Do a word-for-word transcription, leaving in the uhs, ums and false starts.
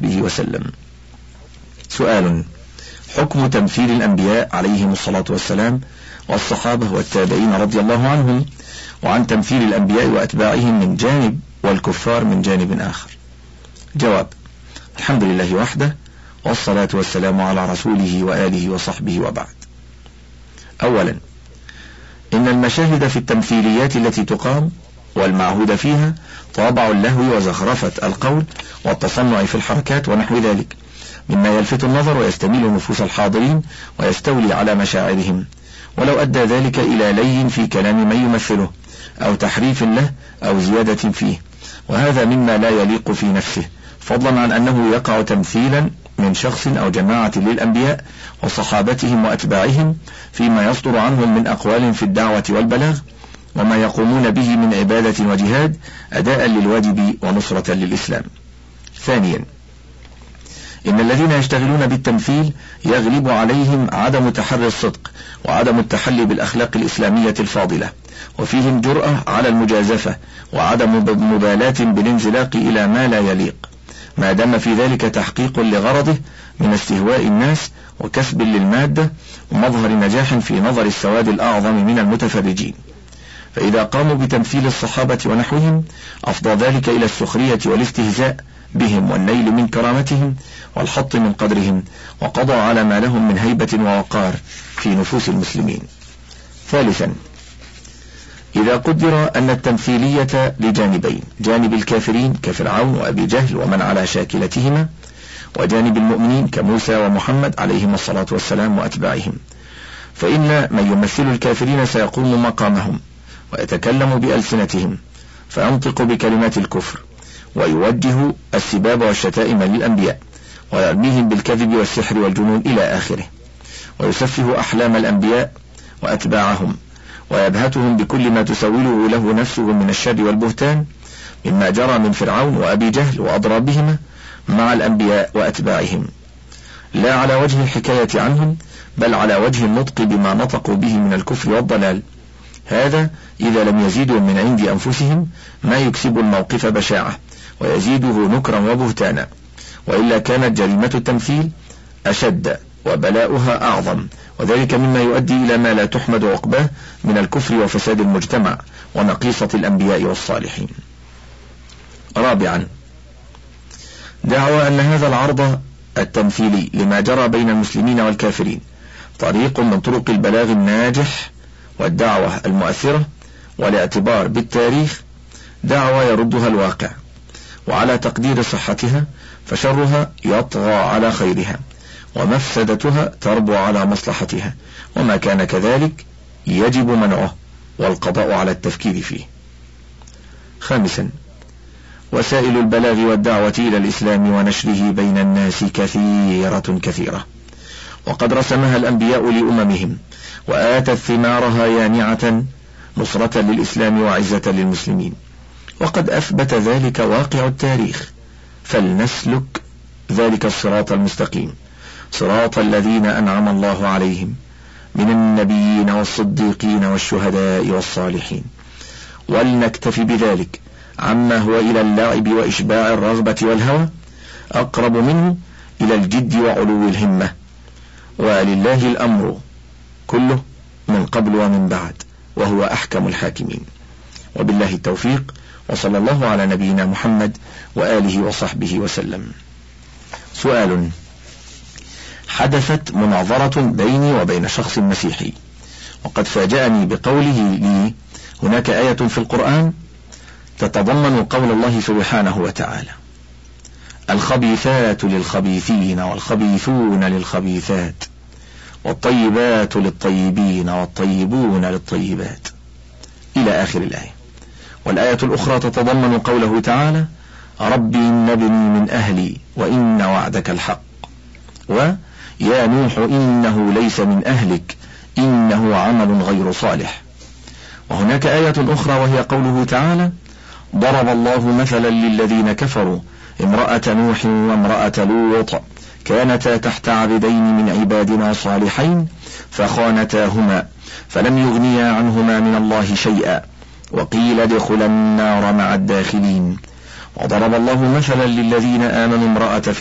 وصحبه وسلم. سؤال: حكم تمثيل الأنبياء عليهم الصلاة والسلام والصحابة والتابعين رضي الله عنهم، وعن تمثيل الأنبياء وأتباعهم من جانب والكفار من جانب آخر. جواب: الحمد لله وحده، والصلاة والسلام على رسوله وآله وصحبه، وبعد. أولا، إن المشاهد في التمثيليات التي تقام والمعهود فيها طابع اللهو وزخرفة القول والتصنع في الحركات ونحو ذلك، مما يلفت النظر ويستميل نفوس الحاضرين ويستولي على مشاعرهم، ولو أدى ذلك إلى لي في كلام من يمثله أو تحريف له أو زيادة فيه، وهذا مما لا يليق في نفسه، فضلا عن أنه يقع تمثيلا من شخص أو جماعة للأنبياء وصحابتهم وأتباعهم فيما يصدر عنهم من أقوال في الدعوة والبلاغ، وما يقومون به من عبادة وجهاد أداء للواجب ونصرة للإسلام. ثانيا، إن الذين يشتغلون بالتمثيل يغلب عليهم عدم تحري الصدق وعدم التحلي بالأخلاق الإسلامية الفاضلة، وفيهم جرأة على المجازفة وعدم مبالاة بالانزلاق إلى ما لا يليق، ما دام في ذلك تحقيق لغرضه من استهواء الناس وكسب للمادة ومظهر نجاح في نظر السواد الأعظم من المتفرجين. فإذا قاموا بتمثيل الصحابة ونحوهم أفضى ذلك إلى السخرية والاستهزاء بهم والنيل من كرامتهم والحط من قدرهم، وقضى على ما لهم من هيبة ووقار في نفوس المسلمين. ثالثا، إذا قدر أن التمثيلية لجانبين، جانب الكافرين كفرعون وأبي جهل ومن على شاكلتهما، وجانب المؤمنين كموسى ومحمد عليهم الصلاة والسلام وأتباعهم، فإن من يمثل الكافرين سيقوم مقامهم ويتكلم بألسنتهم فينطق بكلمات الكفر ويوجه السباب والشتائم للأنبياء ويرميهم بالكذب والسحر والجنون إلى آخره، ويسفه أحلام الأنبياء وأتباعهم ويبهتهم بكل ما تسوله له نفسه من الشر والبهتان، مما جرى من فرعون وأبي جهل وأضرابهما مع الأنبياء وأتباعهم، لا على وجه الحكاية عنهم بل على وجه النطق بما نطقوا به من الكفر والضلال، هذا إذا لم يزيدوا من عند أنفسهم ما يكسب الموقف بشاعة ويزيده نكرا وبهتانا، وإلا كانت جريمة التمثيل أشد وبلاؤها أعظم، وذلك مما يؤدي إلى ما لا تحمد عقباه من الكفر وفساد المجتمع ونقيصة الأنبياء والصالحين. رابعا، دعوى أن هذا العرض التمثيلي لما جرى بين المسلمين والكافرين طريق من طرق البلاغ الناجح والدعوة المؤثرة، والاعتبار بالتاريخ دعوة يردها الواقع، وعلى تقدير صحتها فشرها يطغى على خيرها ومفسدتها تربو على مصلحتها، وما كان كذلك يجب منعه والقضاء على التفكير فيه. خامسا، وسائل البلاغ والدعوة إلى الإسلام ونشره بين الناس كثيرة كثيرة، وقد رسمها الأنبياء لأممهم وآتت ثمارها يانعة نصرة للإسلام وعزة للمسلمين، وقد أثبت ذلك واقع التاريخ، فلنسلك ذلك الصراط المستقيم، صراط الذين أنعم الله عليهم من النبيين والصديقين والشهداء والصالحين، ولنكتفي بذلك عما هو إلى اللعب وإشباع الرغبة والهوى أقرب منه إلى الجد وعلو الهمة، ولله الأمر كله من قبل ومن بعد، وهو أحكم الحاكمين. وبالله التوفيق، وصلى الله على نبينا محمد وآله وصحبه وسلم. سؤال: حدثت مناظرة بيني وبين شخص مسيحي، وقد فاجأني بقوله لي: هناك آية في القرآن تتضمن قول الله سبحانه وتعالى: الخبيثات للخبيثين والخبيثون للخبيثات والطيبات للطيبين والطيبون للطيبات، إلى آخر الآية. والآية الأخرى تتضمن قوله تعالى: رب إن ابني من أهلي وإن وعدك الحق، ويا نوح إنه ليس من أهلك إنه عمل غير صالح. وهناك آية أخرى وهي قوله تعالى: ضرب الله مثلا للذين كفروا امرأة نوح وامرأة لوط كانتا تحت عبدين من عبادنا صالحين فخانتاهما فلم يغنيا عنهما من الله شيئا وقيل ادخلا النار مع الداخلين. وضرب الله مثلا للذين آمنوا امرأة